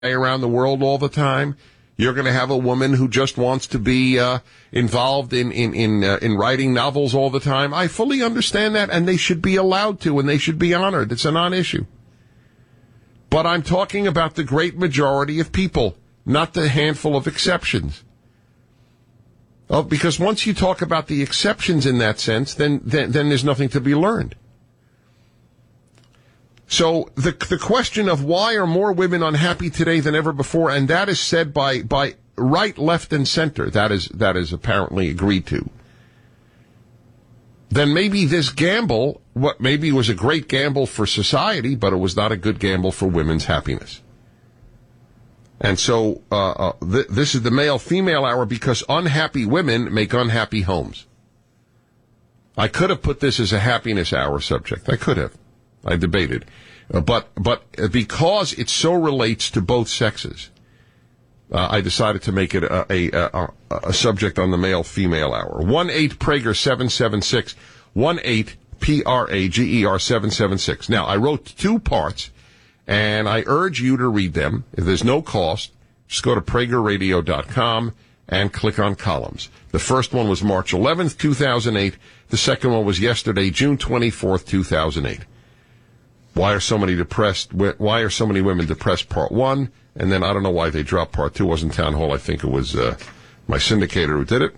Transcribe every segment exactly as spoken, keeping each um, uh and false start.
around the world all the time. You're going to have a woman who just wants to be uh, involved in in in, uh, in writing novels all the time. I fully understand that, and they should be allowed to, and they should be honored. It's a non-issue. But I'm talking about the great majority of people, not the handful of exceptions. Oh, because once you talk about the exceptions in that sense, then then, then there's nothing to be learned. So the the question of why are more women unhappy today than ever before, and that is said by by right, left, and center. That is that is apparently agreed to. Then maybe this gamble, what maybe was a great gamble for society, but it was not a good gamble for women's happiness. And so uh, uh, th- this is the male-female hour because unhappy women make unhappy homes. I could have put this as a happiness hour subject. I could have. I debated. Uh, but but because it so relates to both sexes, uh, I decided to make it a, a, a, a subject on the male-female hour. one eight Prager seven seven six, one eight P R A G E R seven seven six. Now, I wrote two parts, and I urge you to read them. If there's no cost, just go to Prager Radio dot com and click on columns. The first one was March eleventh, two thousand eight. The second one was yesterday, June twenty-fourth, two thousand eight. Why are so many depressed? Why are so many women depressed? Part one, and then I don't know why they dropped part two. It wasn't Town Hall. I think it was uh, my syndicator who did it.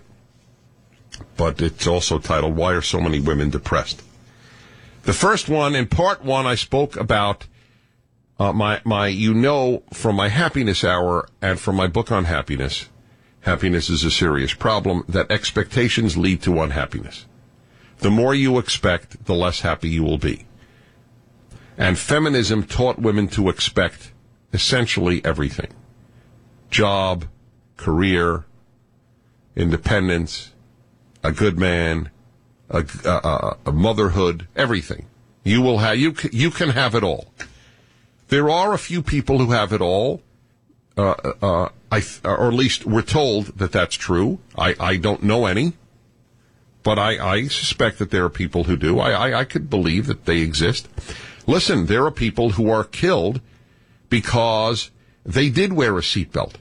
But it's also titled, Why Are So Many Women Depressed? The first one, in part one, I spoke about uh, my, my, you know, from my happiness hour and from my book on happiness. Happiness is a serious problem, that expectations lead to unhappiness. The more you expect, the less happy you will be. And feminism taught women to expect essentially everything. Job, career, independence, a good man, a, a, a motherhood, everything. You will have, you, you can have it all. There are a few people who have it all, uh, uh, I, or at least we're told that that's true. I, I don't know any, but I, I suspect that there are people who do. I, I, I could believe that they exist. Listen, there are people who are killed because they did wear a seatbelt.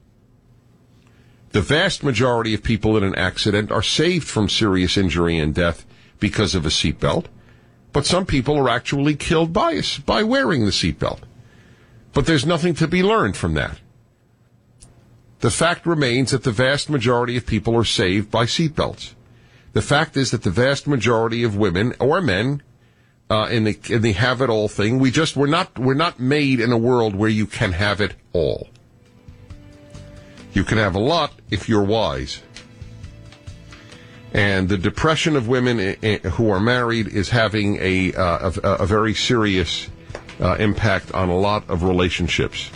The vast majority of people in an accident are saved from serious injury and death because of a seatbelt, but some people are actually killed by, by wearing the seatbelt. But there's nothing to be learned from that. The fact remains that the vast majority of people are saved by seatbelts. The fact is that the vast majority of women or men Uh, in the in the have it all thing, we just we're not we're not made in a world where you can have it all. You can have a lot if you're wise. And the depression of women I- I, who are married is having a uh, a, a very serious uh, impact on a lot of relationships.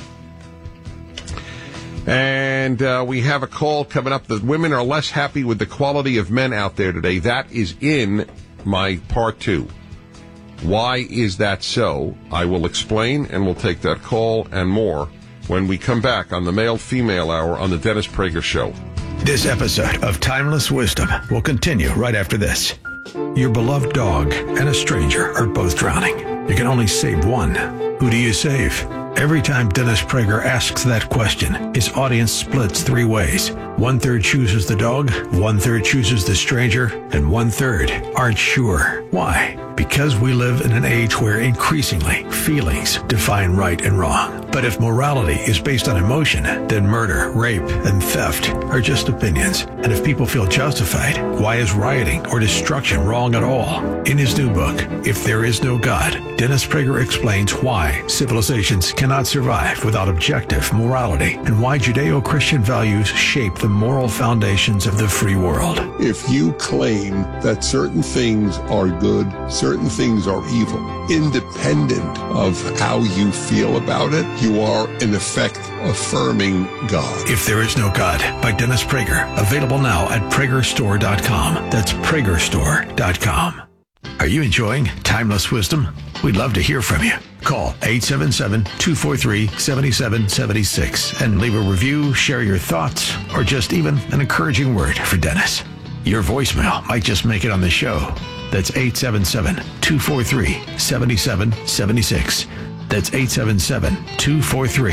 And uh, we have a call coming up that women are less happy with the quality of men out there today. That is in my part two. Why is that so? I will explain, and we'll take that call and more when we come back on the Male-Female Hour on the Dennis Prager Show. This episode of Timeless Wisdom will continue right after this. Your beloved dog and a stranger are both drowning. You can only save one. Who do you save? Every time Dennis Prager asks that question, his audience splits three ways. One-third chooses the dog, one-third chooses the stranger, and one-third aren't sure. Why? Because we live in an age where increasingly feelings define right and wrong. But if morality is based on emotion, then murder, rape, and theft are just opinions. And if people feel justified, why is rioting or destruction wrong at all? In his new book, If There Is No God, Dennis Prager explains why civilizations cannot survive without objective morality and why Judeo-Christian values shape the moral foundations of the free world. If you claim that certain things are good, certain things are evil, independent of how you feel about it, you are, in effect, affirming God. If There Is No God by Dennis Prager. Available now at Prager Store dot com. That's Prager Store dot com. Are you enjoying Timeless Wisdom? We'd love to hear from you. Call eight seven seven, two four three, seven seven seven six and leave a review, share your thoughts, or just even an encouraging word for Dennis. Your voicemail might just make it on the show. That's eight seven seven, two four three, seven seven seven six. That's eight seven seven, two four three,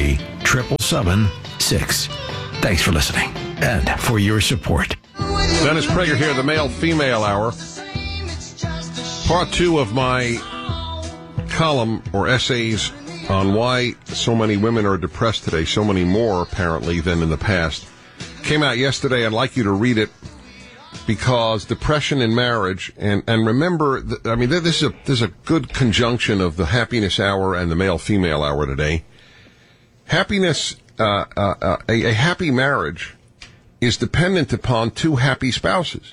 seven seven six. Thanks for listening and for your support. Dennis Prager here, the male-female hour. Part two of my column or essays on why so many women are depressed today, so many more apparently than in the past. Came out yesterday. I'd like you to read it because depression in marriage, and, and remember, th- I mean, this is, a, this is a good conjunction of the happiness hour and the male-female hour today. Happiness, uh, uh, uh, a, a happy marriage is dependent upon two happy spouses.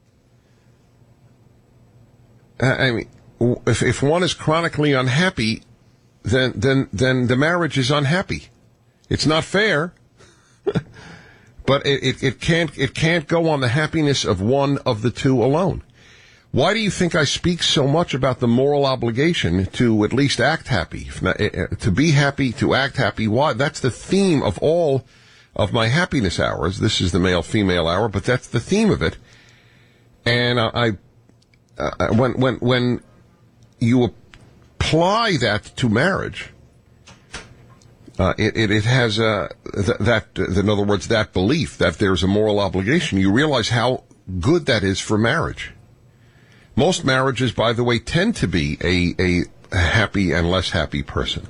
Uh, I mean, if, if one is chronically unhappy, then, then, then the marriage is unhappy. It's not fair. But it, it, it can't it can't go on the happiness of one of the two alone. Why do you think I speak so much about the moral obligation to at least act happy, to be happy, to act happy? Why? That's the theme of all of my happiness hours. This is the male-female hour, but that's the theme of it. And I, uh, when when when you apply that to marriage. Uh, it, it, it has, uh, th- that, uh, in other words, that belief that there's a moral obligation. You realize how good that is for marriage. Most marriages, by the way, tend to be a, a happy and less happy person.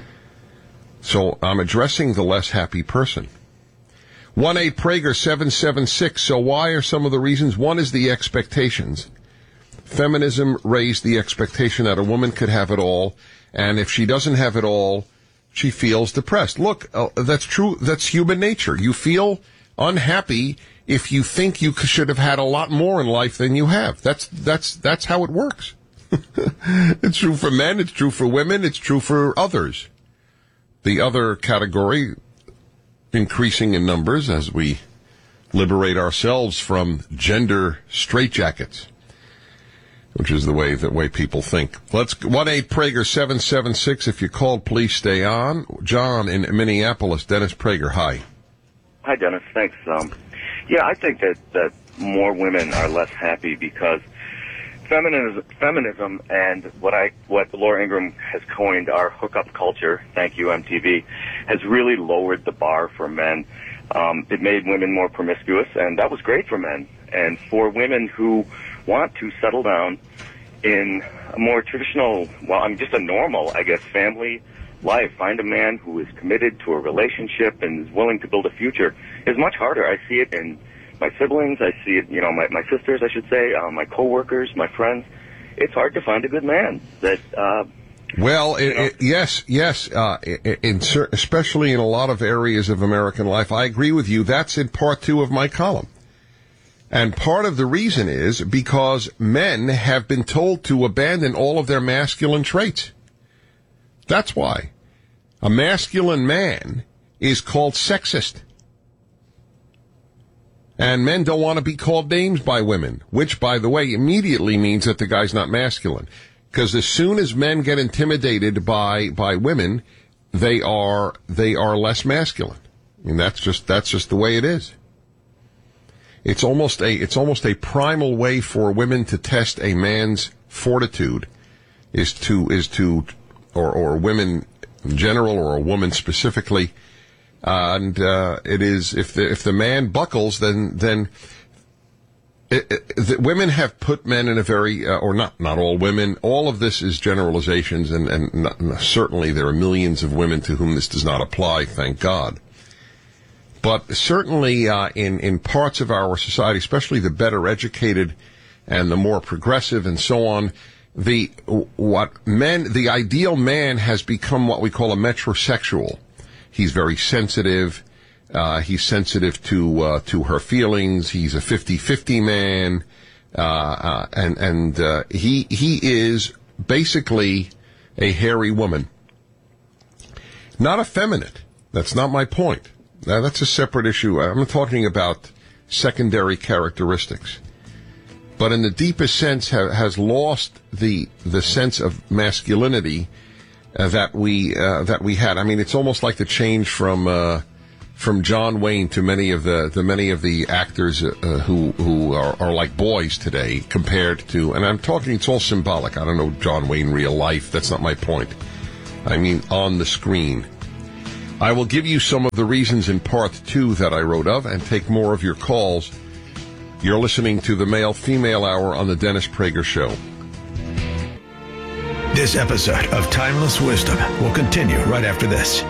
So I'm addressing the less happy person. one eight Prager seven seven six. So why are some of the reasons? One is the expectations. Feminism raised the expectation that a woman could have it all, and if she doesn't have it all, she feels depressed. Look, uh, that's true. That's human nature. You feel unhappy if you think you should have had a lot more in life than you have. That's that's that's how it works. It's true for men. It's true for women. It's true for others. The other category, increasing in numbers as we liberate ourselves from gender straitjackets, which is the way the way people think. Let's one eight Prager seven seven six. If you called, please stay on. John in Minneapolis. Dennis Prager, hi. Hi, Dennis. Thanks. Um, yeah, I think that, that more women are less happy because feminism, feminism and what I what Laura Ingraham has coined our hookup culture, thank you, M T V, has really lowered the bar for men. Um, it made women more promiscuous, and that was great for men. And for women who want to settle down in a more traditional, well, I'm just a normal, I guess, family life, find a man who is committed to a relationship and is willing to build a future, is much harder. I see it in my siblings. I see it, you know, my, my sisters, I should say, uh, my coworkers, my friends. It's hard to find a good man that, uh, Well, it, it, yes, yes, uh, in, in, especially in a lot of areas of American life. I agree with you. That's in part two of my column. And part of the reason is because men have been told to abandon all of their masculine traits. That's why. A masculine man is called sexist. And men don't want to be called names by women, which, by the way, immediately means that the guy's not masculine. Because as soon as men get intimidated by, by women, they are, they are less masculine. I mean, that's just, that's just the way it is. It's almost a, it's almost a primal way for women to test a man's fortitude is to, is to, or, or women in general or a woman specifically. Uh, and, uh, it is, if the, if the man buckles, then, then, It, it, the, women have put men in a very, uh, or not, not all women. All of this is generalizations, and, and not, certainly there are millions of women to whom this does not apply, thank God. But certainly uh, in, in parts of our society, especially the better educated and the more progressive and so on, the what men, the ideal man has become what we call a metrosexual. He's very sensitive. Uh, he's sensitive to, uh, to her feelings. He's a fifty-fifty man. Uh, uh, and, and, uh, he, he is basically a hairy woman. Not effeminate. That's not my point. Now, that's a separate issue. I'm talking about secondary characteristics. But in the deepest sense, ha- has lost the, the sense of masculinity, uh, that we, uh, that we had. I mean, it's almost like the change from, uh, from John Wayne to many of the, the many of the actors uh, who who are, are like boys today compared to, and I'm talking, it's all symbolic. I don't know John Wayne real life. That's not my point. I mean on the screen. I will give you some of the reasons in part two that I wrote of and take more of your calls. You're listening to the Male-Female Hour on the Dennis Prager Show. This episode of Timeless Wisdom will continue right after this.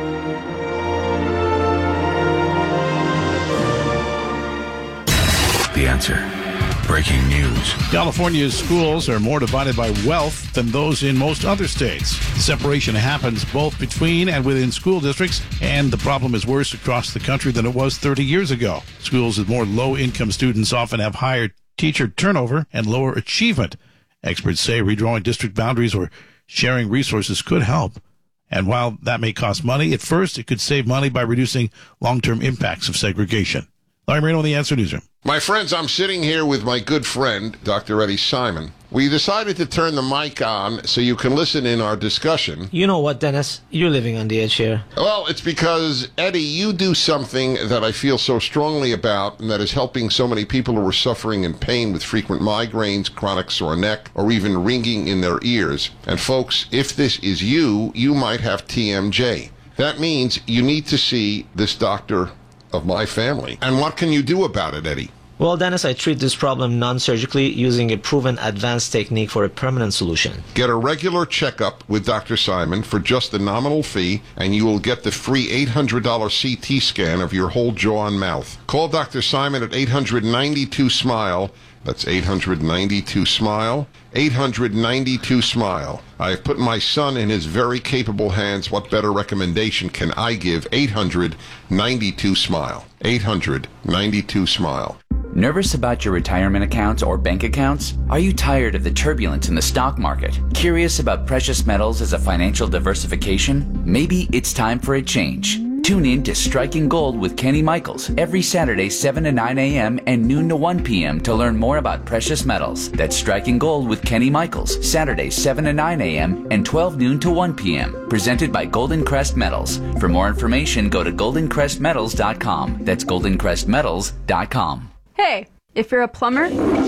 The Answer. Breaking news. California's schools are more divided by wealth than those in most other states. Separation happens both between and within school districts, and the problem is worse across the country than it was thirty years ago. Schools with more low-income students often have higher teacher turnover and lower achievement. Experts say redrawing district boundaries or sharing resources could help. And while that may cost money, at first it could save money by reducing long-term impacts of segregation. Larry Marino in the Answer Newsroom. My friends, I'm sitting here with my good friend, Doctor Eddie Simon. We decided to turn the mic on so you can listen in our discussion. You know what, Dennis? You're living on the edge here. Well, it's because, Eddie, you do something that I feel so strongly about and that is helping so many people who are suffering in pain with frequent migraines, chronic sore neck, or even ringing in their ears. And folks, if this is you, you might have T M J. That means you need to see this doctor of my family. And what can you do about it, Eddie? Well, Dennis, I treat this problem non-surgically using a proven advanced technique for a permanent solution. Get a regular checkup with Doctor Simon for just a nominal fee, and you will get the free eight hundred dollars C T scan of your whole jaw and mouth. Call Doctor Simon at eight hundred ninety-two SMILE. That's eight hundred ninety-two SMILE. eight hundred ninety-two SMILE. I have put my son in his very capable hands. What better recommendation can I give? eight hundred ninety-two SMILE. eight hundred ninety-two SMILE. Nervous about your retirement accounts or bank accounts? Are you tired of the turbulence in the stock market? Curious about precious metals as a financial diversification? Maybe it's time for a change. Tune in to Striking Gold with Kenny Michaels every Saturday, seven to nine a.m. and noon to one p.m. to learn more about precious metals. That's Striking Gold with Kenny Michaels, Saturdays, seven to nine a.m. and twelve noon to one p.m. Presented by Golden Crest Metals. For more information, go to golden crest metals dot com. That's golden crest metals dot com. Hey, if you're a plumber,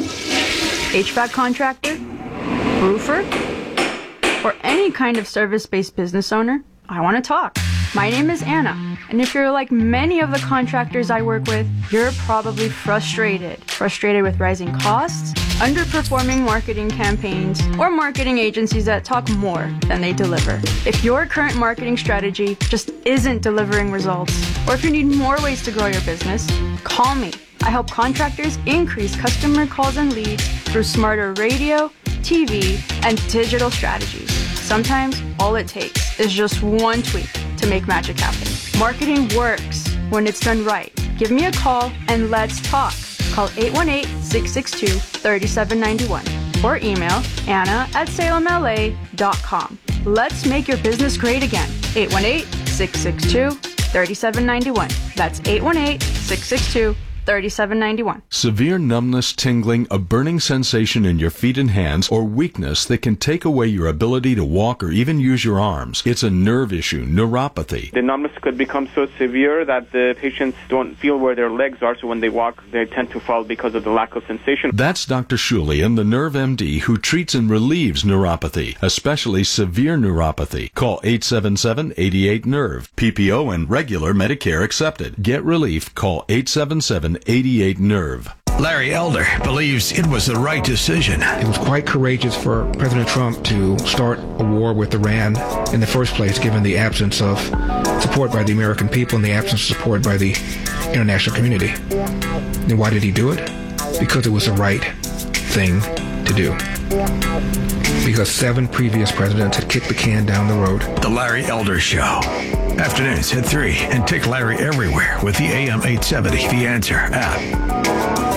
H V A C contractor, roofer, or any kind of service-based business owner, I want to talk. My name is Anna, and if you're like many of the contractors I work with, you're probably frustrated. Frustrated with rising costs, underperforming marketing campaigns, or marketing agencies that talk more than they deliver. If your current marketing strategy just isn't delivering results, or if you need more ways to grow your business, call me. I help contractors increase customer calls and leads through smarter radio, T V, and digital strategies. Sometimes all it takes is just one tweak to make magic happen. Marketing works when it's done right. Give me a call and let's talk. Call eight one eight, six six two, three seven nine one or email Anna at salem L A dot com. Let's make your business great again. eight one eight, six six two, three seven nine one. That's eight one eight, six six two, three seven nine one. Severe numbness, tingling, a burning sensation in your feet and hands, or weakness that can take away your ability to walk or even use your arms. It's a nerve issue, neuropathy. The numbness could become so severe that the patients don't feel where their legs are, so when they walk, they tend to fall because of the lack of sensation. That's Doctor Shulian, the Nerve M D, who treats and relieves neuropathy, especially severe neuropathy. Call eight seven seven, eight eight, nerve. P P O and regular Medicare accepted. Get relief. Call eight seven seven, eight eight, nerve. Larry Elder believes it was the right decision. It was quite courageous for President Trump to start a war with Iran in the first place, given the absence of support by the American people and the absence of support by the international community. And why did he do it? Because it was the right thing to do. Because seven previous presidents had kicked the can down the road. The Larry Elder Show. Afternoons at three, and take Larry everywhere with the A M eight seventy The Answer app.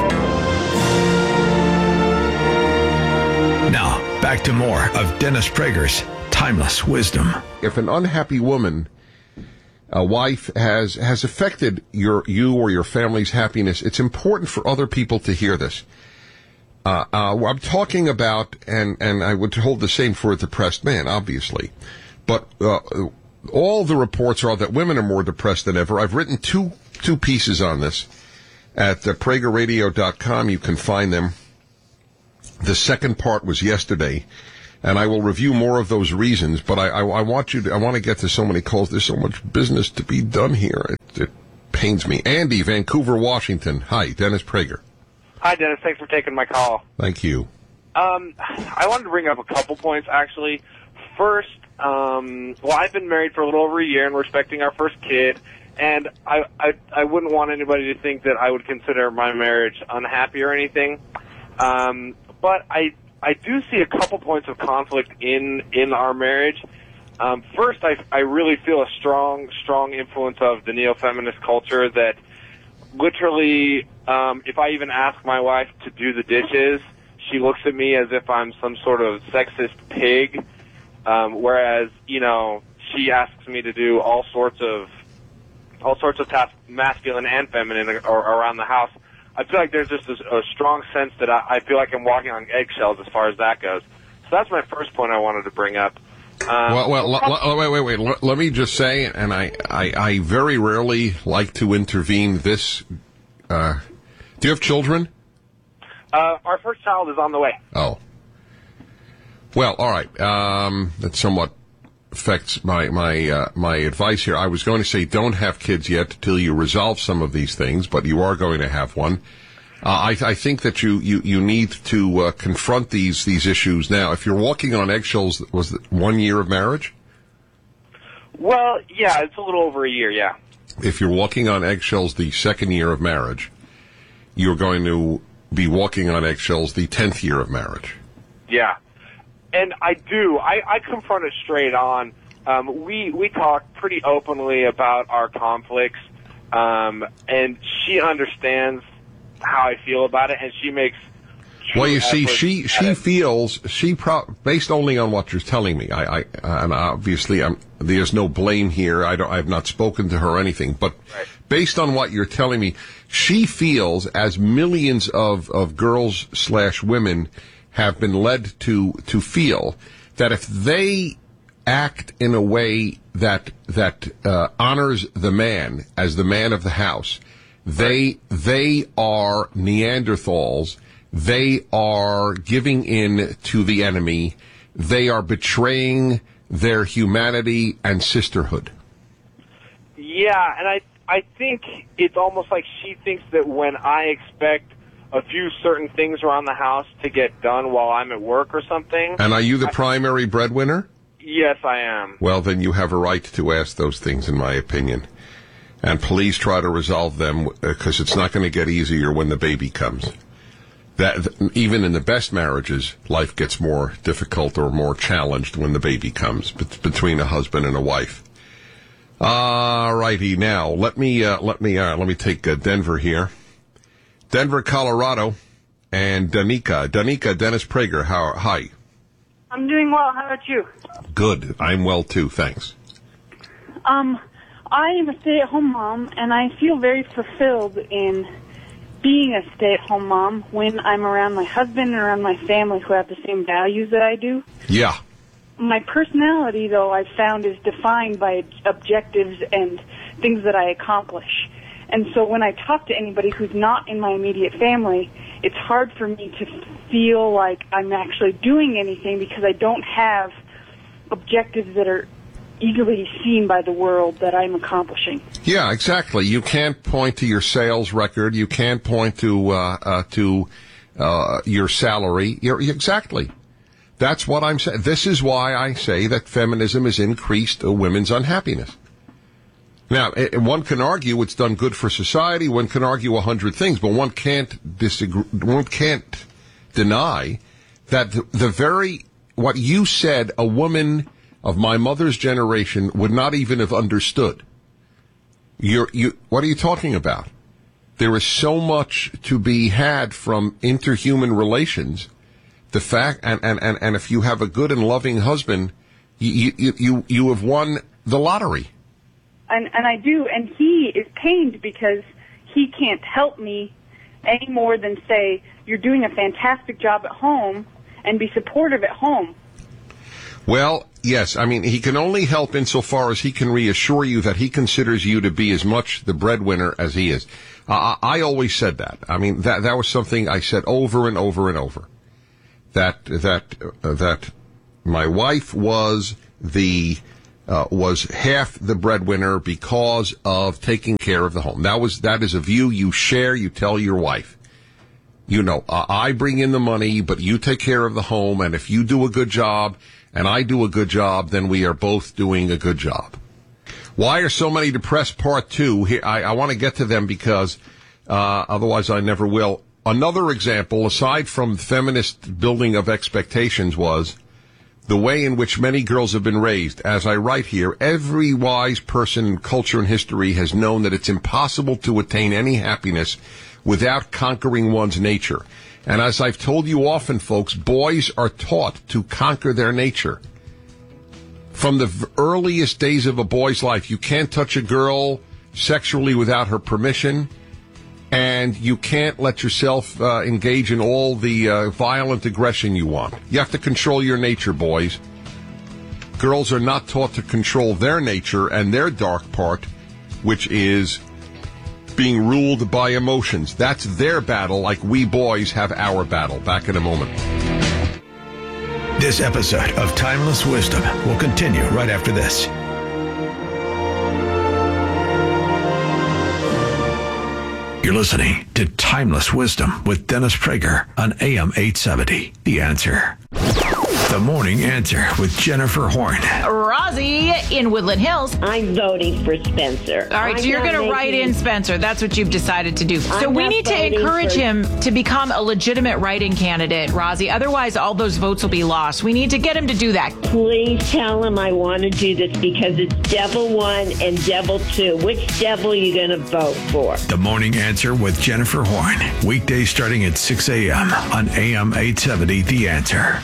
Now, back to more of Dennis Prager's Timeless Wisdom. If an unhappy woman, a wife, has has affected your you or your family's happiness, it's important for other people to hear this. Uh, uh, I'm talking about, and, and I would hold the same for a depressed man, obviously, but uh, all the reports are that women are more depressed than ever. I've written two two pieces on this at uh, prager radio dot com. You can find them. The second part was yesterday, And I will review more of those reasons, but I, I, I want you to, I want to get to so many calls. There's so much business to be done here. It, it pains me. Andy, Vancouver, Washington. Hi, Dennis Prager. Hi, Dennis. Thanks for taking my call. Thank you. Um, I wanted to bring up a couple points, actually. First, um, well, I've been married for a little over a year, and we're expecting our first kid. And I, I, I wouldn't want anybody to think that I would consider my marriage unhappy or anything. Um, but I, I do see a couple points of conflict in, in our marriage. Um, first, I, I really feel a strong, strong influence of the neo-feminist culture that literally, um, if I even ask my wife to do the dishes, she looks at me as if I'm some sort of sexist pig. Um, whereas, you know, she asks me to do all sorts of, all sorts of tasks, masculine and feminine, or, around the house. I feel like there's just a, a strong sense that I, I feel like I'm walking on eggshells as far as that goes. So that's my first point I wanted to bring up. Um, well, well l- l- wait, wait, wait. L- let me just say, and I, I, I very rarely like to intervene this. Uh, do you have children? Uh, our first child is on the way. Oh. Well, all right. Um, that somewhat affects my my uh, my advice here. I was going to say don't have kids yet till you resolve some of these things, but you are going to have one. Uh, I, I think that you, you, you need to uh, confront these these issues now. If you're walking on eggshells, was it one year of marriage? Well, yeah, it's a little over a year, yeah. If you're walking on eggshells the second year of marriage, you're going to be walking on eggshells the tenth year of marriage. Yeah. And I do. I, I confront it straight on. Um, we, we talk pretty openly about our conflicts, um, and she understands how I feel about it, and she makes true well, you see, efforts she she it. feels she pro- based only on what you're telling me. I, I and obviously I'm, there's no blame here. I don't. I've not spoken to her or anything, but right. based on what you're telling me, she feels, as millions of of girls slash women have been led to to feel, that if they act in a way that that uh, honors the man as the man of the house, they they are Neanderthals. They are giving in to the enemy. They are betraying their humanity and sisterhood. Yeah, and I I think it's almost like she thinks that when I expect a few certain things around the house to get done while I'm at work or something. And are you the I, primary breadwinner? Yes, I am. Well, then you have a right to ask those things, in my opinion. And please try to resolve them, because it's not going to get easier when the baby comes. That even in the best marriages, life gets more difficult or more challenged when the baby comes between a husband and a wife. All righty, now let me uh, let me uh, let me take uh, Denver here. Denver, Colorado, and Danica. Danica, Dennis Prager. How? Hi. I'm doing well. How about you? Good. I'm well too. Thanks. Um, I am a stay-at-home mom, and I feel very fulfilled in being a stay-at-home mom when I'm around my husband and around my family who have the same values that I do. Yeah. My personality, though, I've found is defined by objectives and things that I accomplish. And so when I talk to anybody who's not in my immediate family, it's hard for me to feel like I'm actually doing anything because I don't have objectives that are eagerly seen by the world that I'm accomplishing. Yeah, exactly. You can't point to your sales record. You can't point to uh, uh, to uh, your salary. You're, exactly. That's what I'm saying. This is why I say that feminism has increased uh, women's unhappiness. Now, one can argue it's done good for society. One can argue a hundred things, but one can't disagree. One can't deny that the, the very what you said, a woman of my mother's generation would not even have understood. You're, you, what are you talking about? There is so much to be had from interhuman relations. The fact, and, and, and, and if you have a good and loving husband, you, you, you, you have won the lottery. And, and I do, and he is pained because he can't help me any more than say, you're doing a fantastic job at home, and be supportive at home. Well, yes, I mean, he can only help insofar as he can reassure you that he considers you to be as much the breadwinner as he is. Uh, I always said that. I mean, that that was something I said over and over and over. That, that, uh, that My wife was the uh, was half the breadwinner because of taking care of the home. That was that is a view you share. You tell your wife, you know, uh, I bring in the money, but you take care of the home. And if you do a good job and I do a good job, then we are both doing a good job. Why are so many depressed? Part two. Here, I, I want to get to them because uh, otherwise I never will. Another example, aside from feminist building of expectations, was the way in which many girls have been raised. As I write here, every wise person in culture and history has known that it's impossible to attain any happiness without conquering one's nature. And as I've told you often, folks, boys are taught to conquer their nature. From the earliest days of a boy's life, you can't touch a girl sexually without her permission. And you can't let yourself uh, engage in all the uh, violent aggression you want. You have to control your nature, boys. Girls are not taught to control their nature and their dark part, which is being ruled by emotions. That's their battle, like we boys have our battle. Back in a moment. This episode of Timeless Wisdom will continue right after this. You're listening to Timeless Wisdom with Dennis Prager on A M eight seventy. The Answer. The Morning Answer with Jennifer Horn. Rosie in Woodland Hills. I'm voting for Spencer. All right, I'm so you're going to write in Spencer. That's what you've decided to do. So I'm we need to encourage for... him to become a legitimate write-in candidate, Rosie. Otherwise, all those votes will be lost. We need to get him to do that. Please tell him I want to do this because it's Devil one and Devil two. Which devil are you going to vote for? The Morning Answer with Jennifer Horn. Weekdays starting at six a.m. on A M eight seventy. The Answer.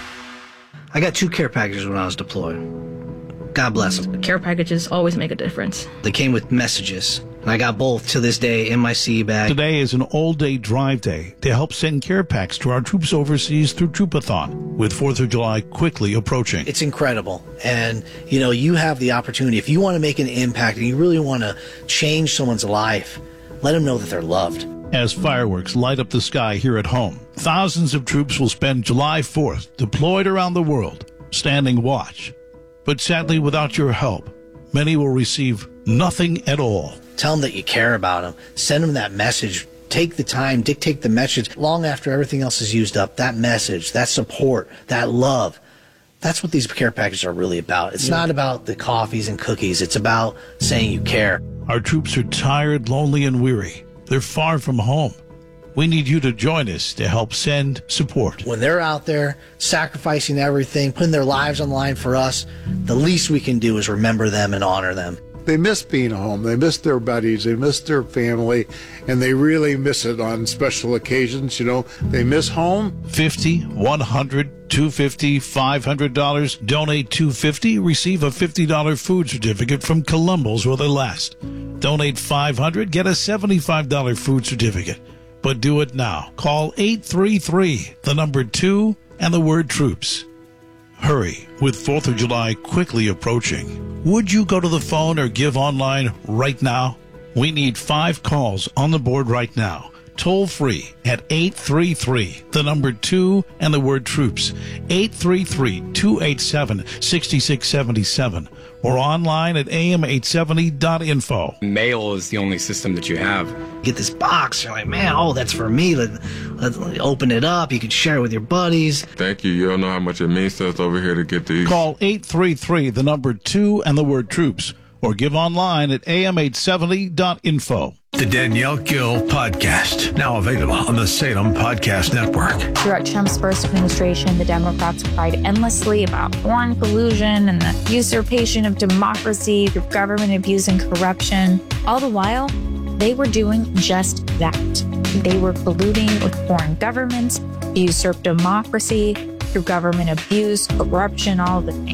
I got two care packages when I was deployed. God bless them. Care packages always make a difference. They came with messages, and I got both to this day in my C bag. Today is an all-day drive day to help send care packs to our troops overseas through Troopathon, with fourth of July quickly approaching. It's incredible. And, you know, you have the opportunity. If you want to make an impact and you really want to change someone's life, let them know that they're loved. As fireworks light up the sky here at home, thousands of troops will spend July fourth deployed around the world, standing watch. But sadly, without your help, many will receive nothing at all. Tell them that you care about them. Send them that message. Take the time, dictate the message. Long after everything else is used up, that message, that support, that love, that's what these care packages are really about. It's yeah. not about the coffees and cookies. It's about saying you care. Our troops are tired, lonely, and weary. They're far from home. We need you to join us to help send support. When they're out there sacrificing everything, putting their lives on the line for us, the least we can do is remember them and honor them. They miss being home. They miss their buddies. They miss their family. And they really miss it on special occasions. You know, they miss home. fifty, one hundred, two hundred fifty dollars, five hundred dollars. Donate two hundred fifty dollars. Receive a fifty dollars food certificate from Columbo's while they last. Donate five hundred dollars. Get a seventy-five dollars food certificate. But do it now. Call eight three three, the number two, and the word troops. Hurry, with fourth of July quickly approaching. Would you go to the phone or give online right now? We need five calls on the board right now. Toll free at eight three three, the number two, and the word troops. eight three three, two eight seven, six six seven seven. Or online at A M eight seventy dot info. Mail is the only system that you have. Get this box. You're like, man, oh, that's for me. Let, let's open it up. You can share it with your buddies. Thank you. You don't know how much it means to us over here to get these. Call eight three three, the number two, and the word troops. Or give online at A M eight seventy dot info. The Danielle Gill Podcast, now available on the Salem Podcast Network. Throughout Trump's first administration, the Democrats cried endlessly about foreign collusion and the usurpation of democracy through government abuse and corruption. All the while, they were doing just that. They were colluding with foreign governments, usurp democracy through government abuse, corruption, all of the things.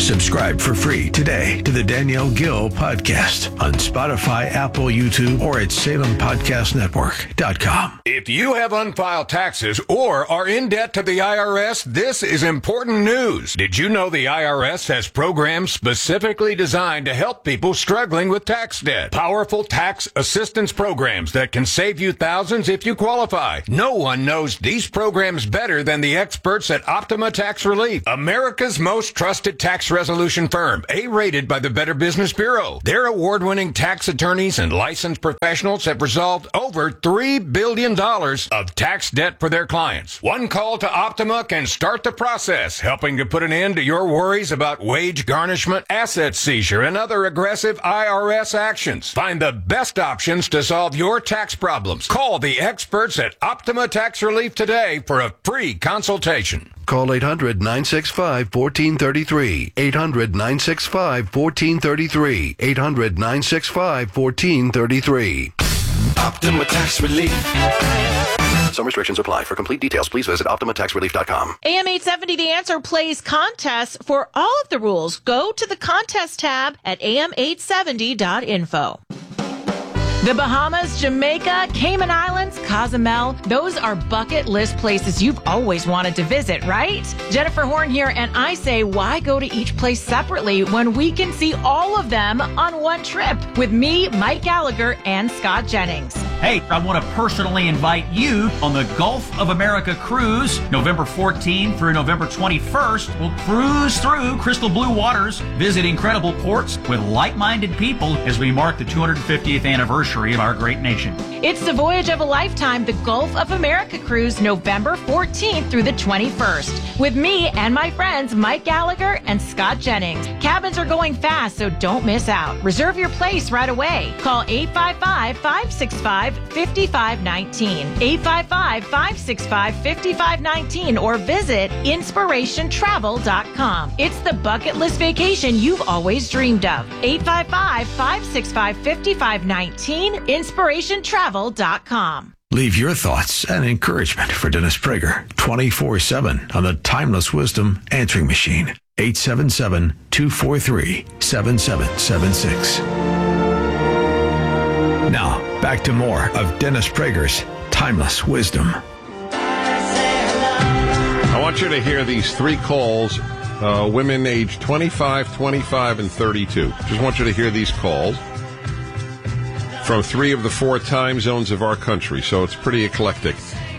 Subscribe for free today to the Danielle Gill Podcast on Spotify, Apple, YouTube, or at Salem Podcast Network dot com. If you have unfiled taxes or are in debt to the I R S, this is important news. Did you know the I R S has programs specifically designed to help people struggling with tax debt? Powerful tax assistance programs that can save you thousands if you qualify. No one knows these programs better than the experts at Optima Tax Relief, America's most trusted tax resolution firm, A-rated by the Better Business Bureau. Their award-winning tax attorneys and licensed professionals have resolved over three billion dollars of tax debt for their clients. One call to Optima can start the process, helping to put an end to your worries about wage garnishment, asset seizure, and other aggressive I R S actions. Find the best options to solve your tax problems. Call the experts at Optima Tax Relief today for a free consultation. Call eight hundred, nine six five, one four three three. eight hundred, nine six five, one four three three. eight hundred, nine six five, one four three three. Optima Tax Relief. Some restrictions apply. For complete details, please visit Optima Tax Relief dot com. A M eight seventy The Answer plays contests for all of the rules. Go to the contest tab at A M eight seventy dot info. The Bahamas, Jamaica, Cayman Islands, Cozumel, those are bucket list places you've always wanted to visit, right? Jennifer Horn here, and I say, why go to each place separately when we can see all of them on one trip with me, Mike Gallagher, and Scott Jennings. Hey, I want to personally invite you on the Gulf of America cruise, November fourteenth through November twenty-first. We'll cruise through crystal blue waters, visit incredible ports with like-minded people as we mark the two hundred fiftieth anniversary of our great nation. It's the voyage of a lifetime, the Gulf of America cruise, November fourteenth through the twenty-first, with me and my friends Mike Gallagher and Scott Jennings. Cabins are going fast, so don't miss out. Reserve your place right away. Call eight five five, five six five, five five one nine, eight five five, five six five, five five one nine, or visit inspiration travel dot com. It's the bucket list vacation you've always dreamed of. eight five five, five six five, five five one nine, inspiration travel dot com. Leave your thoughts and encouragement for Dennis Prager twenty-four seven on the Timeless Wisdom answering machine. eight seven seven, two four three, seven seven seven six. Now, back to more of Dennis Prager's Timeless Wisdom. I want you to hear these three calls, uh, women aged twenty-five, twenty-five, and thirty-two. Just want you to hear these calls from three of the four time zones of our country, so it's pretty eclectic.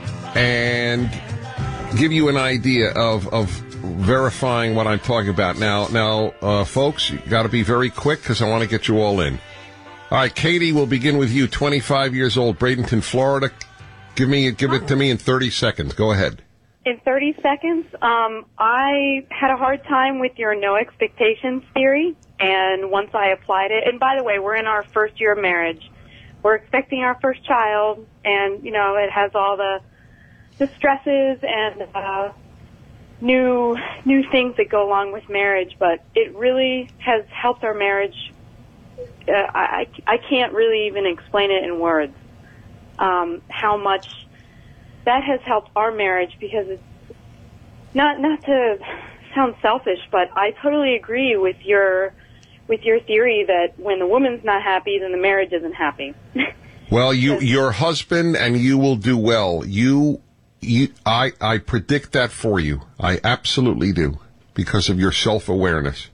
And give you an idea of, of verifying what I'm talking about. Now, now, uh, folks, you got to be very quick because I want to get you all in. All right, Katie, we'll begin with you, twenty-five years old, Bradenton, Florida. Give me, give it to me in thirty seconds. Go ahead. In thirty seconds, um, I had a hard time with your no expectations theory, and once I applied it, and by the way, we're in our first year of marriage. We're expecting our first child, and, you know, it has all the the stresses and uh, new new things that go along with marriage, but it really has helped our marriage. Uh, I, I can't really even explain it in words, um, how much that has helped our marriage, because it's not, not to sound selfish, but I totally agree with your with your theory that when the woman's not happy, then the marriage isn't happy. Well, you, your husband and you will do well. You, you, I, I predict that for you. I absolutely do, because of your self-awareness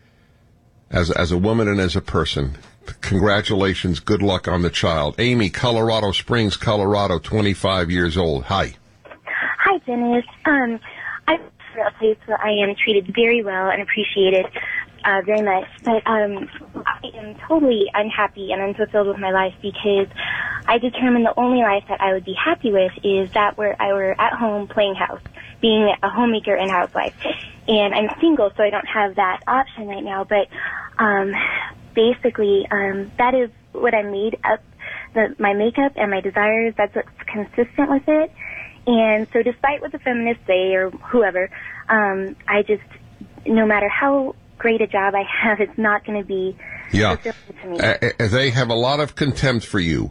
as, as a woman and as a person. Congratulations. Good luck on the child. Amy, Colorado Springs, Colorado, twenty-five years old. Hi. Hi, Dennis. Um, I'm from a place where I am treated very well and appreciated uh, very much, but um, I am totally unhappy and unfulfilled with my life because I determined the only life that I would be happy with is that where I were at home playing house, being a homemaker and housewife. And I'm single, so I don't have that option right now, but um, basically um, that is what I made up, the, my makeup and my desires. That's what's consistent with it. And so despite what the feminists say or whoever, um, I just, no matter how great a job I have, it's not going to be yeah. fulfilling to me. Uh, they have a lot of contempt for you.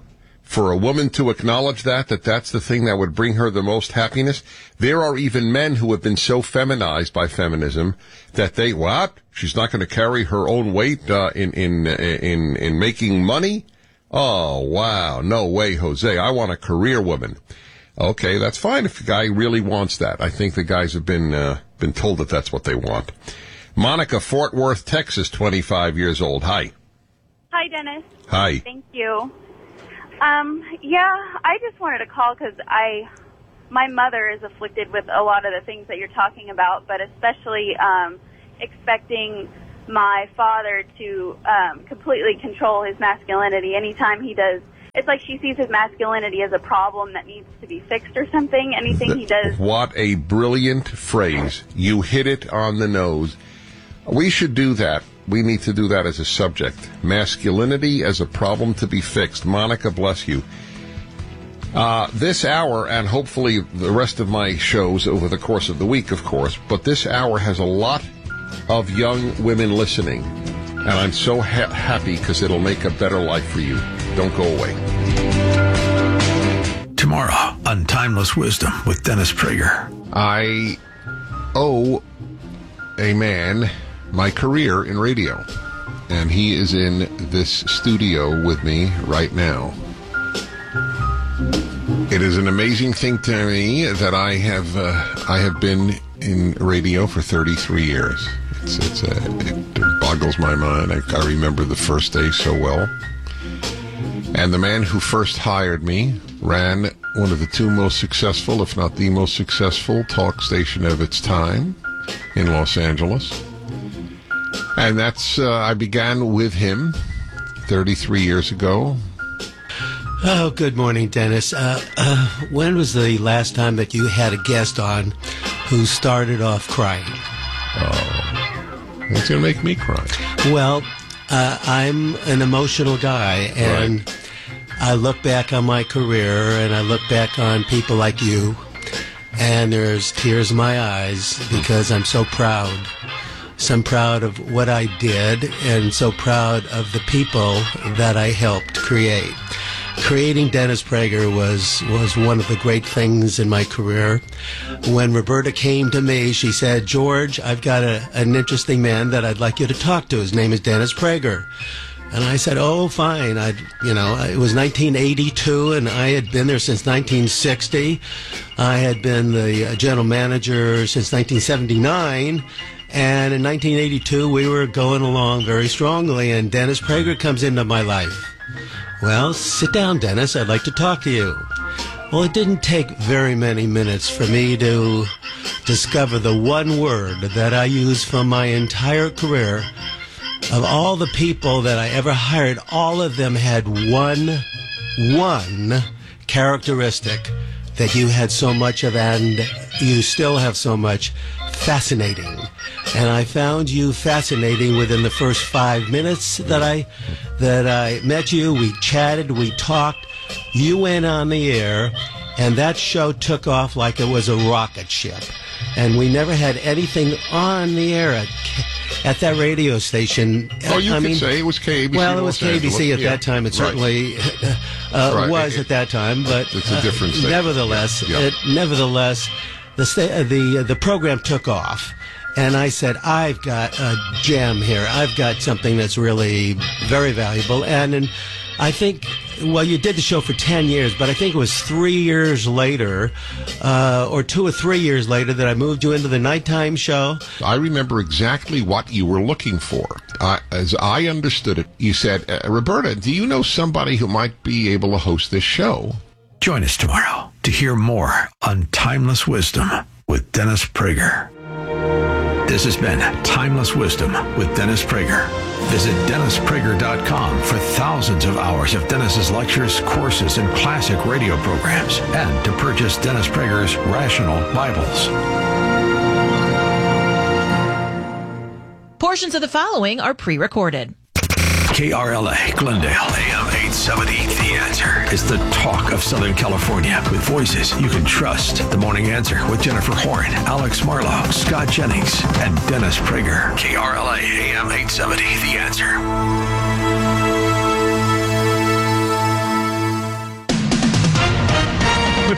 for a woman to acknowledge that, that that's the thing that would bring her the most happiness. There are even men who have been so feminized by feminism that they, what? She's not going to carry her own weight uh, in, in, in, in making money? Oh, wow. No way, Jose. I want a career woman. Okay, that's fine if the guy really wants that. I think the guys have been, uh, been told that that's what they want. Monica, Fort Worth, Texas, twenty-five years old. Hi. Hi, Dennis. Hi. Thank you. Um, yeah, I just wanted to call because I, my mother is afflicted with a lot of the things that you're talking about, but especially um, expecting my father to um, completely control his masculinity. Anytime he does, it's like she sees his masculinity as a problem that needs to be fixed or something. Anything he does. What a brilliant phrase. You hit it on the nose. We should do that. We need to do that as a subject. Masculinity as a problem to be fixed. Monica, bless you. Uh, this hour, and hopefully the rest of my shows over the course of the week, of course, but this hour has a lot of young women listening. And I'm so ha- happy because it'll make a better life for you. Don't go away. Tomorrow on Timeless Wisdom with Dennis Prager. I owe a man my career in radio, and he is in this studio with me right now. It is an amazing thing to me that I have uh, I have been in radio for thirty-three years. It's it's a, it boggles my mind. I, I remember the first day so well. And the man who first hired me ran one of the two most successful, if not the most successful, talk station of its time in Los Angeles. And that's, uh, I began with him thirty-three years ago. Oh, good morning, Dennis. Uh, uh, when was the last time that you had a guest on who started off crying? Oh, it's going to make me cry. Well, uh, I'm an emotional guy, and right. I look back on my career, and I look back on people like you, and there's tears in my eyes because I'm so proud. So I'm proud of what I did, and so proud of the people that I helped create. Creating Dennis Prager was, was one of the great things in my career. When Roberta came to me, she said, George, I've got a, an interesting man that I'd like you to talk to. His name is Dennis Prager. And I said, oh, fine. I'd, you know, it was nineteen eighty-two, and I had been there since nineteen sixty. I had been the general manager since nineteen seventy-nine. And in nineteen eighty-two, we were going along very strongly, and Dennis Prager comes into my life. Well, sit down, Dennis. I'd like to talk to you. Well, it didn't take very many minutes for me to discover the one word that I used for my entire career. Of all the people that I ever hired, all of them had one, one characteristic that you had so much of, and you still have so much: fascinating. And I found you fascinating within the first five minutes that I that I met you. We chatted, we talked. You went on the air, and that show took off like it was a rocket ship. And we never had anything on the air at, at that radio station. Oh, you I could mean, say it was K B C. Well, it was Los K B C Angeles. at Yeah. that time. It certainly Right. uh, Right. was It- at that time, but it's a different uh, station. nevertheless, Yeah. it, nevertheless, the sta- uh, the uh, the program took off. And I said, I've got a gem here. I've got something that's really very valuable. And, and I think, well, you did the show for ten years, but I think it was three years later, uh, or two or three years later, that I moved you into the nighttime show. I remember exactly what you were looking for. Uh, as I understood it, you said, uh, Roberta, do you know somebody who might be able to host this show? Join us tomorrow to hear more on Timeless Wisdom with Dennis Prager. This has been Timeless Wisdom with Dennis Prager. Visit dennis prager dot com for thousands of hours of Dennis's lectures, courses, and classic radio programs, and to purchase Dennis Prager's Rational Bibles. Portions of the following are pre-recorded. K R L A, Glendale, A M eight seventy. The Answer is the talk of Southern California with voices you can trust. The Morning Answer with Jennifer Horn, Alex Marlowe, Scott Jennings, and Dennis Prager. K R L A, A M eight seventy. The Answer.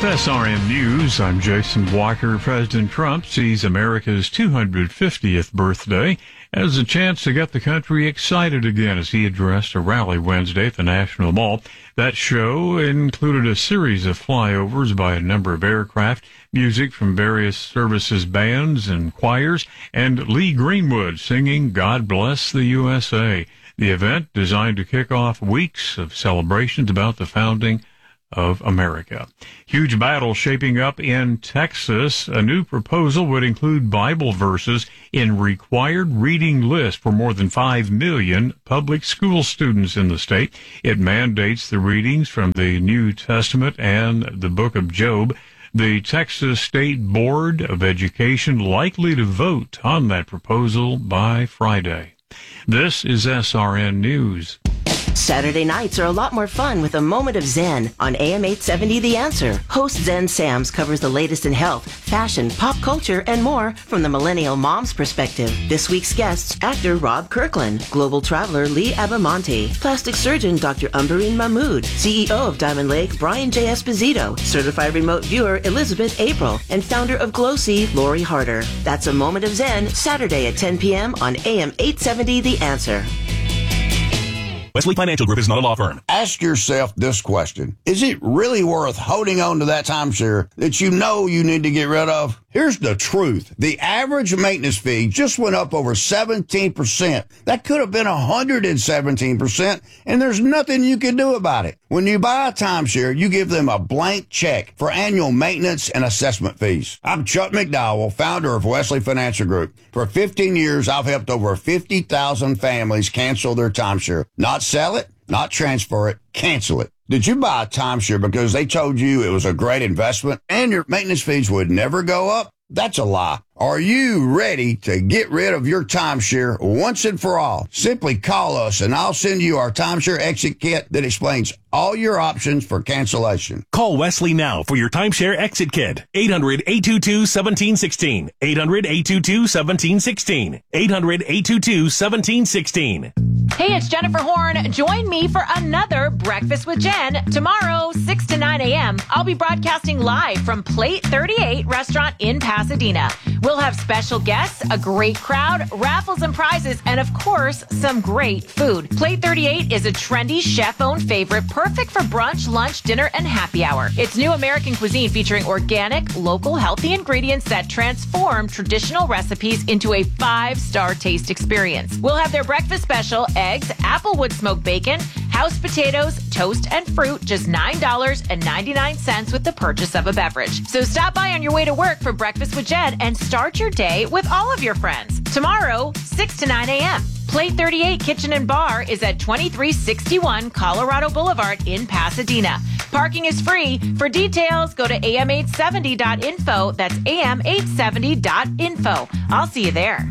With S R N News, I'm Jason Walker. President Trump sees America's two hundred fiftieth birthday as a chance to get the country excited again as he addressed a rally Wednesday at the National Mall. That show included a series of flyovers by a number of aircraft, music from various services bands and choirs, and Lee Greenwood singing God Bless the U S A. The event designed to kick off weeks of celebrations about the founding of America. Huge battle shaping up in Texas. A new proposal would include Bible verses in required reading lists for more than five million public school students in the state. It mandates the readings from the New Testament and the book of Job. The Texas State Board of Education likely to vote on that proposal by Friday. This is S R N News. Saturday nights are a lot more fun with a moment of Zen on A M eight seventy The Answer. Host Zen Sams covers the latest in health, fashion, pop culture, and more from the millennial mom's perspective. This week's guests, actor Rob Kirkland, global traveler Lee Abamonte, plastic surgeon Doctor Umberine Mahmood, C E O of Diamond Lake Brian J. Esposito, certified remote viewer Elizabeth April, and founder of GlowSee Lori Harder. That's a moment of Zen, Saturday at ten p.m. on A M eight seventy The Answer. Wesley Financial Group is not a law firm. Ask yourself this question. Is it really worth holding on to that timeshare that you know you need to get rid of? Here's the truth. The average maintenance fee just went up over seventeen percent. That could have been one hundred seventeen percent, and there's nothing you can do about it. When you buy a timeshare, you give them a blank check for annual maintenance and assessment fees. I'm Chuck McDowell, founder of Wesley Financial Group. For fifteen years, I've helped over fifty thousand families cancel their timeshare. Not sell it, not transfer it, cancel it. Did you buy a timeshare because they told you it was a great investment and your maintenance fees would never go up? That's a lie. Are you ready to get rid of your timeshare once and for all? Simply call us and I'll send you our timeshare exit kit that explains all your options for cancellation. Call Wesley now for your timeshare exit kit. eight hundred, eight two two, one seven one six. eight hundred, eight two two, one seven one six. eight hundred, eight two two, one seven one six. Hey, it's Jennifer Horn. Join me for another Breakfast with Jen tomorrow, six to nine a.m. I'll be broadcasting live from Plate thirty-eight Restaurant in Pasadena. We'll have special guests, a great crowd, raffles and prizes, and of course, some great food. Plate thirty-eight is a trendy chef-owned favorite, perfect for brunch, lunch, dinner, and happy hour. It's new American cuisine featuring organic, local, healthy ingredients that transform traditional recipes into a five-star taste experience. We'll have their breakfast special, eggs, applewood smoked bacon, house potatoes, toast, and fruit, just nine dollars and ninety-nine cents with the purchase of a beverage. So stop by on your way to work for Breakfast with Jen and start your day with all of your friends. Tomorrow, six to nine a.m. Plate thirty-eight Kitchen and Bar is at twenty-three sixty-one Colorado Boulevard in Pasadena. Parking is free. For details, go to A M eight seventy dot info. That's A M eight seventy dot info. I'll see you there.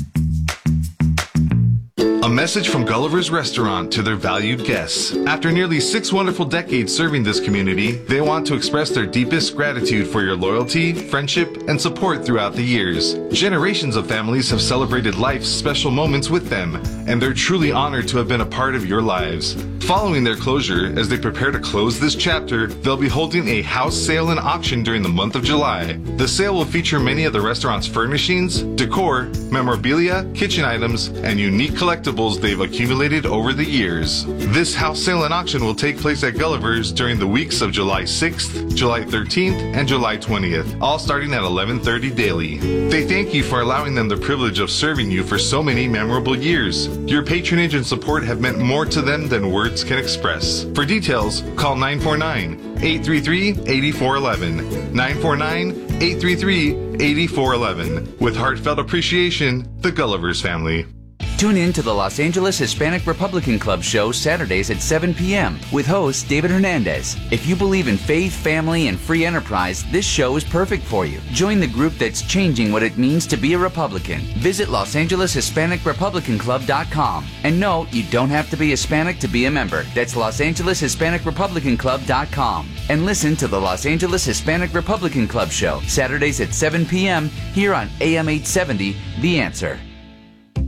A message from Gulliver's Restaurant to their valued guests. After nearly six wonderful decades serving this community, they want to express their deepest gratitude for your loyalty, friendship, and support throughout the years. Generations of families have celebrated life's special moments with them, and they're truly honored to have been a part of your lives. Following their closure, as they prepare to close this chapter, they'll be holding a house sale and auction during the month of July. The sale will feature many of the restaurant's furnishings, decor, memorabilia, kitchen items, and unique collectibles they've accumulated over the years. This house sale and auction will take place at Gulliver's during the weeks of July sixth, July thirteenth, and July twentieth, all starting at eleven thirty daily. They thank you for allowing them the privilege of serving you for so many memorable years. Your patronage and support have meant more to them than words can express. For details, call nine four nine, eight three three, eight four one one, nine four nine, eight three three, eight four one one. With heartfelt appreciation, the Gulliver's family. Tune in to the Los Angeles Hispanic Republican Club show Saturdays at seven p.m. with host David Hernandez. If you believe in faith, family, and free enterprise, this show is perfect for you. Join the group that's changing what it means to be a Republican. Visit Los Angeles Hispanic Republican Club dot com. And no, you don't have to be Hispanic to be a member. That's Los Angeles Hispanic Republican Club dot com. And listen to the Los Angeles Hispanic Republican Club show Saturdays at seven p.m. here on A M eight seventy, The Answer.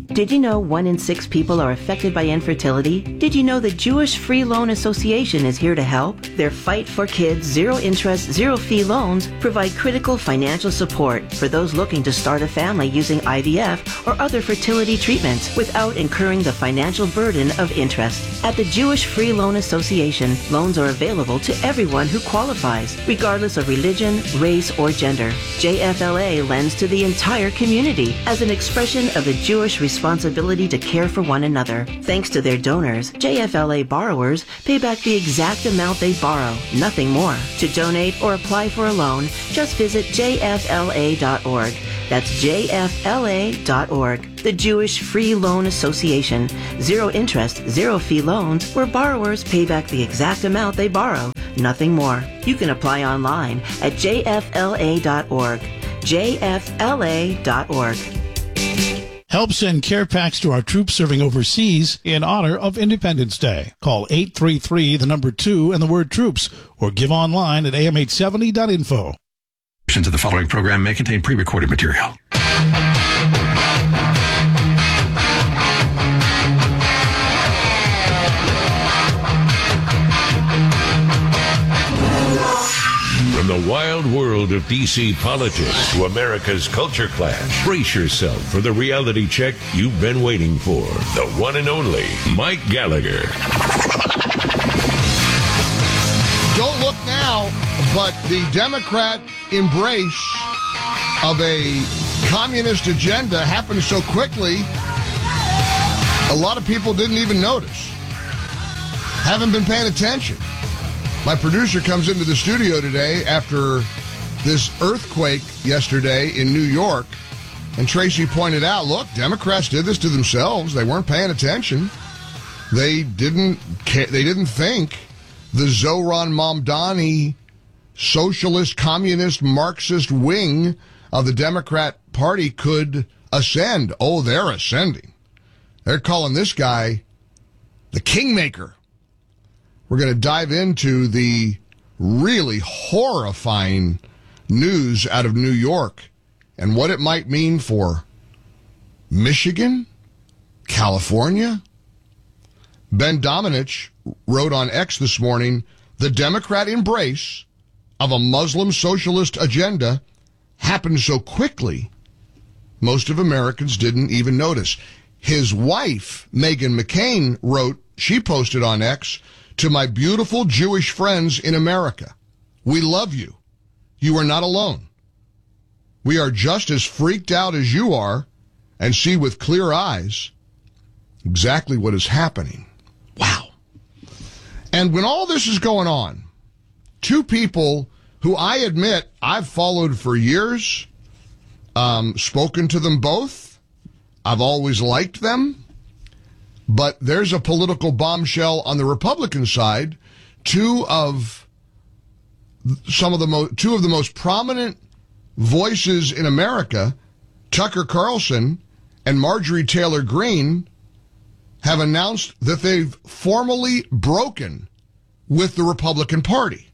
Did you know one in six people are affected by infertility? Did you know the Jewish Free Loan Association is here to help? Their Fight for Kids zero-interest, zero-fee loans provide critical financial support for those looking to start a family using I V F or other fertility treatments without incurring the financial burden of interest. At the Jewish Free Loan Association, loans are available to everyone who qualifies, regardless of religion, race, or gender. J F L A lends to the entire community as an expression of the Jewish responsibility to care for one another. Thanks to their donors, J F L A borrowers pay back the exact amount they borrow, nothing more. To donate or apply for a loan, just visit J F L A dot org. That's J F L A dot org. The Jewish Free Loan Association. Zero interest, zero fee loans where borrowers pay back the exact amount they borrow, nothing more. You can apply online at J F L A dot org. J F L A dot org. Help send care packs to our troops serving overseas in honor of Independence Day. Call eight three three, the number two, and the word troops, or give online at A M eight seventy dot info. Portions of the following program may contain pre-recorded material. From the wild world of D C politics to America's culture clash, brace yourself for the reality check you've been waiting for. The one and only Mike Gallagher. Don't look now, but the Democrat embrace of a communist agenda happened so quickly, a lot of people didn't even notice. Haven't been paying attention. My producer comes into the studio today after this earthquake yesterday in New York, and Tracy pointed out, look, Democrats did this to themselves. They weren't paying attention. They didn't ca- they didn't think the Zohran Mamdani socialist, communist, Marxist wing of the Democrat Party could ascend. Oh, they're ascending. They're calling this guy the kingmaker. We're going to dive into the really horrifying news out of New York and what it might mean for Michigan, California. Ben Domenech wrote on X this morning, the Democrat embrace of a Muslim socialist agenda happened so quickly, most of Americans didn't even notice. His wife, Meghan McCain, wrote, she posted on X, to my beautiful Jewish friends in America, we love you. You are not alone. We are just as freaked out as you are and see with clear eyes exactly what is happening. Wow. And when all this is going on, two people who I admit I've followed for years, um, spoken to them both, I've always liked them. But there's a political bombshell on the Republican side. Two of some of the mo- two of the most prominent voices in America, Tucker Carlson and Marjorie Taylor Greene, have announced that they've formally broken with the Republican Party.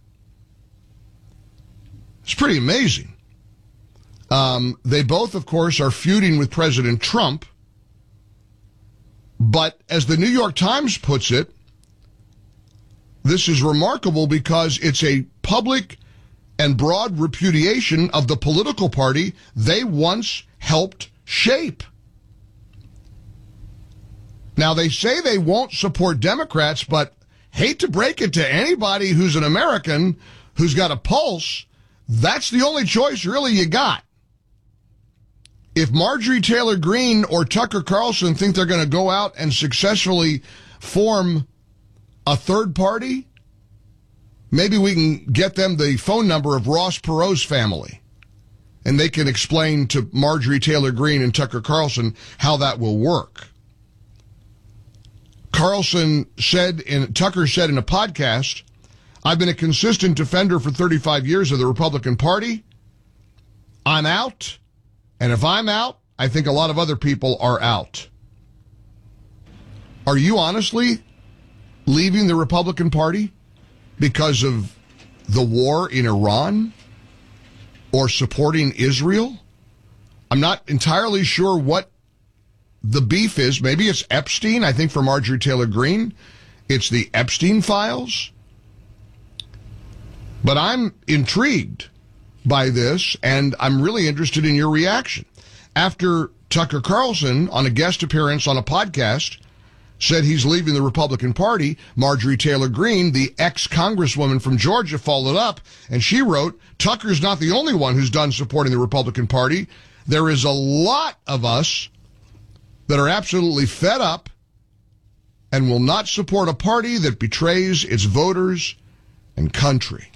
It's pretty amazing. Um, they both, of course, are feuding with President Trump. But as the New York Times puts it, this is remarkable because it's a public and broad repudiation of the political party they once helped shape. Now, they say they won't support Democrats, but hate to break it to anybody who's an American who's got a pulse, that's the only choice really you got. If Marjorie Taylor Greene or Tucker Carlson think they're going to go out and successfully form a third party, maybe we can get them the phone number of Ross Perot's family, and they can explain to Marjorie Taylor Greene and Tucker Carlson how that will work. Carlson said, in Tucker said in a podcast, I've been a consistent defender for thirty-five years of the Republican Party. I'm out. And if I'm out, I think a lot of other people are out. Are you honestly leaving the Republican Party because of the war in Iran or supporting Israel? I'm not entirely sure what the beef is. Maybe it's Epstein. I think for Marjorie Taylor Greene, it's the Epstein files. But I'm intrigued by this, and I'm really interested in your reaction. After Tucker Carlson, on a guest appearance on a podcast, said he's leaving the Republican Party, Marjorie Taylor Greene, the ex-congresswoman from Georgia, followed up, and she wrote, Tucker's not the only one who's done supporting the Republican Party. There is a lot of us that are absolutely fed up and will not support a party that betrays its voters and country.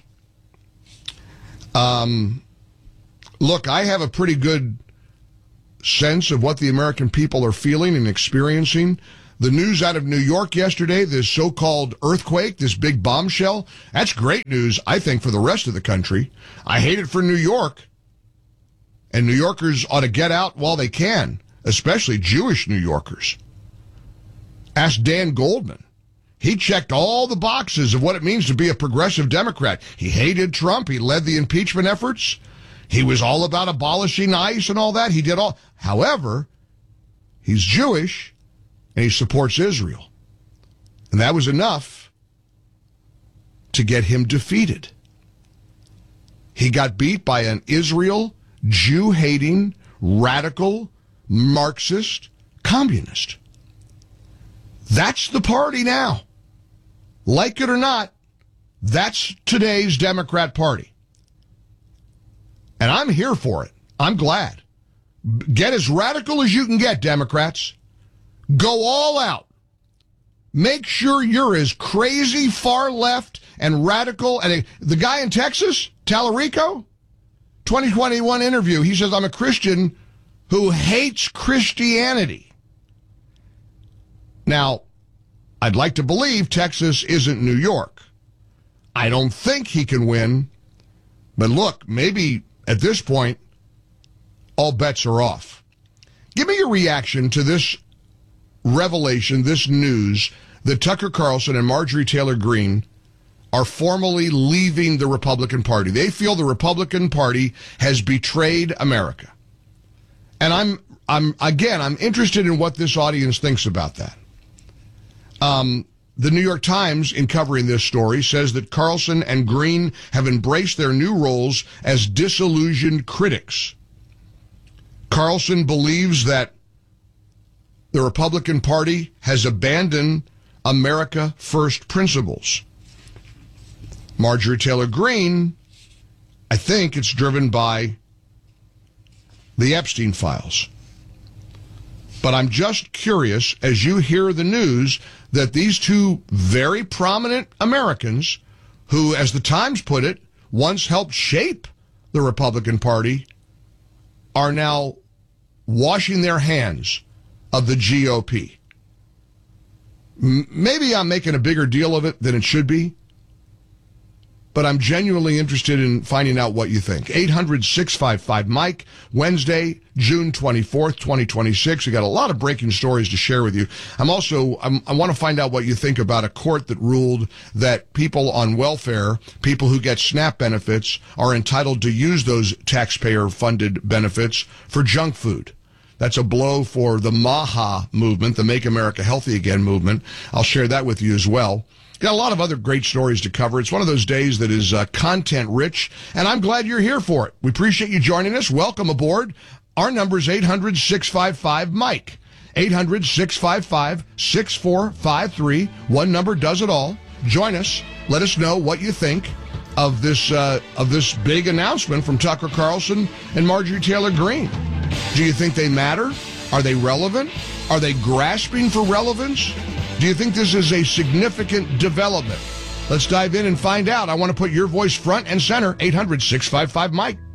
Um, look, I have a pretty good sense of what the American people are feeling and experiencing. The news out of New York yesterday, this so-called earthquake, this big bombshell, that's great news, I think, for the rest of the country. I hate it for New York. And New Yorkers ought to get out while they can, especially Jewish New Yorkers. Ask Dan Goldman. He checked all the boxes of what it means to be a progressive Democrat. He hated Trump. He led the impeachment efforts. He was all about abolishing ICE and all that. He did all. However, he's Jewish and he supports Israel. And that was enough to get him defeated. He got beat by an Israel, Jew-hating, radical, Marxist, communist. That's the party now. Like it or not, that's today's Democrat Party. And I'm here for it. I'm glad. Get as radical as you can get, Democrats. Go all out. Make sure you're as crazy, far left, and radical. And the guy in Texas, Tallarico, twenty twenty-one interview, he says, I'm a Christian who hates Christianity. Now, I'd like to believe Texas isn't New York. I don't think he can win. But look, maybe at this point, all bets are off. Give me your reaction to this revelation, this news, that Tucker Carlson and Marjorie Taylor Greene are formally leaving the Republican Party. They feel the Republican Party has betrayed America. And I'm, I'm again, I'm interested in what this audience thinks about that. Um, the New York Times, in covering this story, says that Carlson and Greene have embraced their new roles as disillusioned critics. Carlson believes that the Republican Party has abandoned America First principles. Marjorie Taylor Greene, I think it's driven by the Epstein files. But I'm just curious, as you hear the news, that these two very prominent Americans, who, as the Times put it, once helped shape the Republican Party, are now washing their hands of the G O P. M- maybe I'm making a bigger deal of it than it should be, but I'm genuinely interested in finding out what you think. eight hundred, six five five, Mike, Wednesday, June twenty-fourth, twenty twenty-six. We got a lot of breaking stories to share with you. I'm also, I'm, I want to find out what you think about a court that ruled that people on welfare, people who get SNAP benefits, are entitled to use those taxpayer-funded benefits for junk food. That's a blow for the MAHA movement, the Make America Healthy Again movement. I'll share that with you as well. Got a lot of other great stories to cover. It's one of those days that is uh, content rich, and I'm glad you're here for it. We appreciate you joining us. Welcome aboard. Our number is eight hundred, six five five, Mike. eight hundred, six five five, six four five three. One number does it all. Join us. Let us know what you think of this uh, of this big announcement from Tucker Carlson and Marjorie Taylor Greene. Do you think they matter? Are they relevant? Are they grasping for relevance? Do you think this is a significant development? Let's dive in and find out. I want to put your voice front and center. eight hundred, six five five, Mike.